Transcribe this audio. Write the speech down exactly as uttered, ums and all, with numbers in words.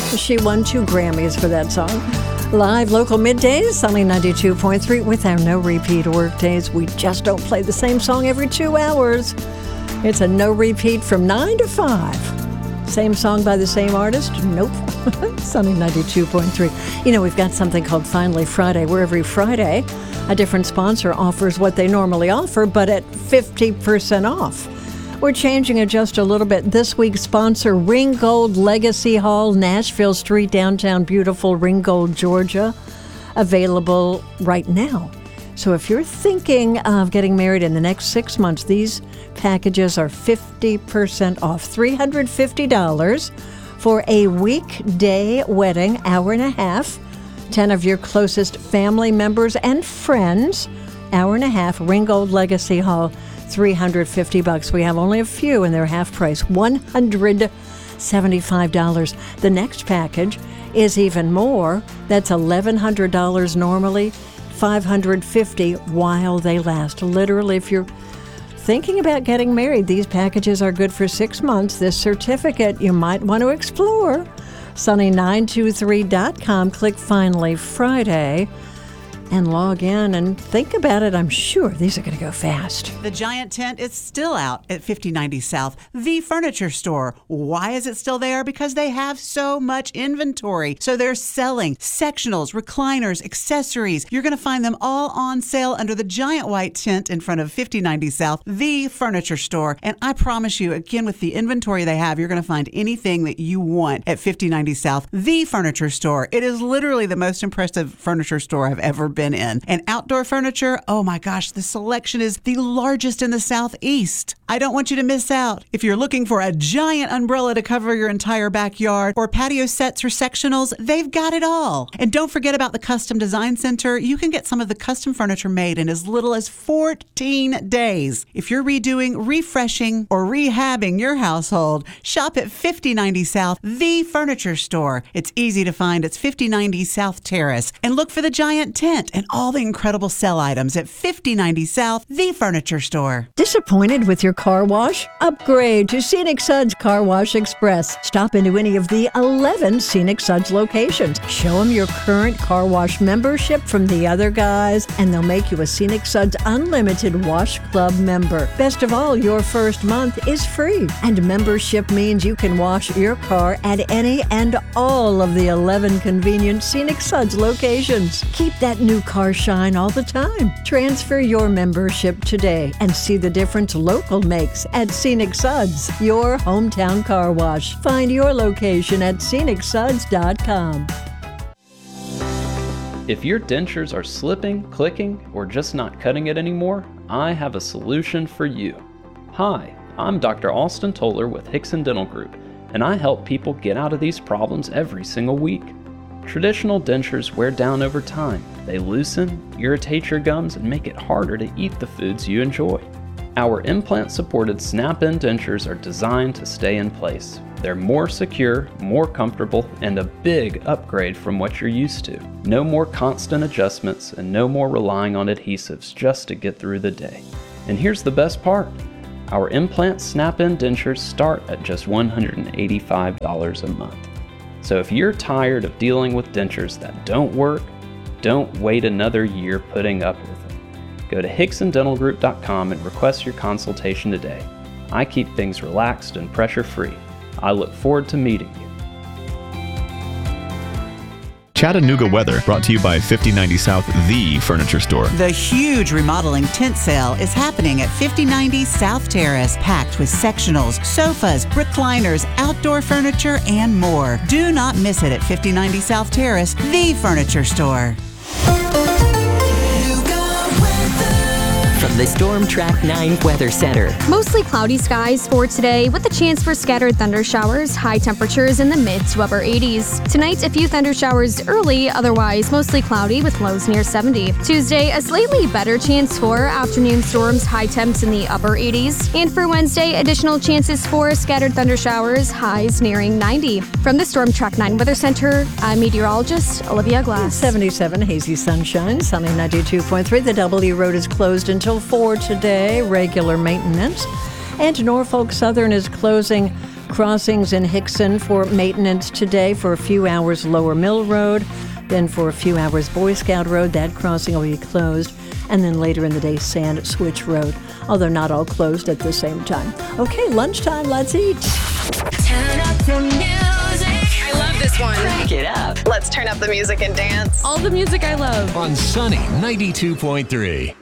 She won two Grammys for that song. Live local middays, Sunny ninety-two point three. With our no repeat work days, we just don't play the same song every two hours. It's a no repeat from nine to five. Same song by the same artist? Nope. Sunny ninety-two point three. You know, we've got something called Finally Friday, where every Friday a different sponsor offers what they normally offer, but at fifty percent off. We're changing it just a little bit. This week's sponsor, Ringgold Legacy Hall, Nashville Street, downtown beautiful Ringgold, Georgia. Available right now. So if you're thinking of getting married in the next six months, these packages are fifty percent off. three hundred fifty dollars for a weekday wedding, hour and a half. ten of your closest family members and friends, hour and a half, Ringgold Legacy Hall. three hundred fifty bucks. We have only a few and they're half price, one hundred seventy-five dollars. The next package is even more. That's eleven hundred dollars normally, five hundred fifty dollars while they last. Literally, if you're thinking about getting married, these packages are good for six months. This certificate you might want to explore. sunny nine two three dot com. Click Finally Friday and log in and think about it. I'm sure these are going to go fast. The giant tent is still out at fifty ninety South, the furniture store. Why is it still there? Because they have so much inventory. So they're selling sectionals, recliners, accessories. You're going to find them all on sale under the giant white tent in front of fifty ninety South, the furniture store. And I promise you, again, with the inventory they have, you're going to find anything that you want at fifty ninety South, the furniture store. It is literally the most impressive furniture store I've ever been in. And outdoor furniture, oh my gosh, the selection is the largest in the Southeast. I don't want you to miss out. If you're looking for a giant umbrella to cover your entire backyard or patio sets or sectionals, they've got it all. And don't forget about the Custom Design Center. You can get some of the custom furniture made in as little as fourteen days. If you're redoing, refreshing, or rehabbing your household, shop at fifty ninety South, the furniture store. It's easy to find. It's fifty ninety South Terrace. And look for the giant tent and all the incredible sell items at fifty ninety South, the furniture store. Disappointed with your car wash? Upgrade to Scenic Suds Car Wash Express. Stop into any of the eleven Scenic Suds locations. Show them your current car wash membership from the other guys, and they'll make you a Scenic Suds Unlimited Wash Club member. Best of all, your first month is free, and membership means you can wash your car at any and all of the eleven convenient Scenic Suds locations. Keep that new car shine all the time. Transfer your membership today and see the difference local makes at Scenic Suds, your hometown car wash. Find your location at scenic suds dot com. If your dentures are slipping, clicking, or just not cutting it anymore, I have a solution for you. Hi, I'm Doctor Austin Toller with Hickson Dental Group, and I help people get out of these problems every single week. Traditional dentures wear down over time. They loosen, irritate your gums, and make it harder to eat the foods you enjoy. Our implant-supported snap-in dentures are designed to stay in place. They're more secure, more comfortable, and a big upgrade from what you're used to. No more constant adjustments and no more relying on adhesives just to get through the day. And here's the best part. Our implant snap-in dentures start at just one hundred eighty-five dollars a month. So if you're tired of dealing with dentures that don't work, don't wait another year putting up with them. Go to hickson dental group dot com and request your consultation today. I keep things relaxed and pressure-free. I look forward to meeting you. Chattanooga weather brought to you by fifty ninety South, the furniture store. The huge remodeling tent sale is happening at fifty ninety South Terrace, packed with sectionals, sofas, recliners, outdoor furniture, and more. Do not miss it at fifty ninety South Terrace, the furniture store. From the Storm Track nine Weather Center. Mostly cloudy skies for today with a chance for scattered thunder showers, high temperatures in the mid to upper eighties. Tonight, a few thunder showers early, otherwise mostly cloudy with lows near seventy. Tuesday, a slightly better chance for afternoon storms, high temps in the upper eighties. And for Wednesday, additional chances for scattered thunder showers, highs nearing ninety. From the Storm Track nine Weather Center, I'm meteorologist Olivia Glass. seventy-seven, hazy sunshine, sunny ninety-two point three. The W Road is closed until four today, regular maintenance. And Norfolk Southern is closing Crossings in Hickson for maintenance today for a few hours Lower Mill Road. Then for a few hours Boy Scout Road, that crossing will be closed. And then later in the day, Sand Switch Road, although not all closed at the same time. Okay, lunchtime, let's eat. Turn up the music. I love this one. Crank it up. Let's turn up the music and dance. All the music I love. On Sunny ninety-two point three.